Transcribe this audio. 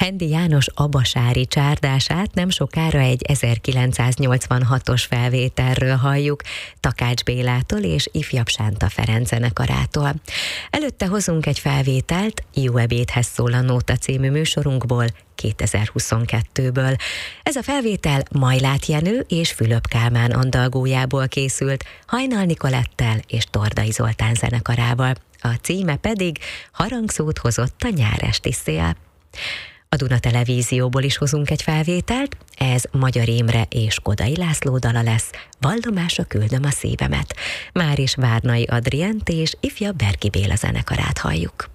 Hendi János abasári csárdását nem sokára egy 1986-os felvételről halljuk, Takács Bélától és Ifjabb Sánta Ferenc zenekarától. Előtte hozunk egy felvételt Jó ebédhez szól a Nóta című műsorunkból 2022-ből. Ez a felvétel Majlát Jenő és Fülöp Kálmán andalgójából készült, Hajnal Nicolettel és Tordai Zoltán zenekarával. A címe pedig Harangszót hozott a nyáresti szél. A Duna Televízióból is hozunk egy felvételt, ez Magyar Imre és Kodai László dala lesz, Vallomásra küldöm a szívemet. Már is Várnai Adrient és Ifjabb Berki Béla zenekarát halljuk.